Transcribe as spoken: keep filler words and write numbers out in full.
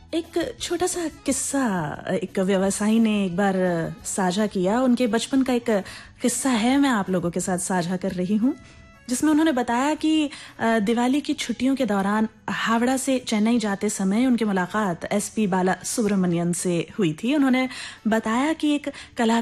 एक छोटा सा किस्सा एक व्यवसायी ने एक बार साझा किया। उनके बचपन का एक किस्सा है, मैं आप लोगों के साथ साझा कर रही हूँ, जिसमें उन्होंने बताया कि दिवाली की छुट्टियों के दौरान हावड़ा से चेन्नई जाते समय उनकी मुलाकात एसपी बाला सुब्रमण्यन से हुई थी। उन्होंने बताया कि एक कला